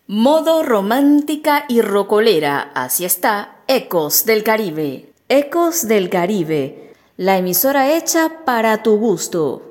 Modo romántica y rocolera, así está Ecos del Caribe. Ecos del Caribe, la emisora hecha para tu gusto.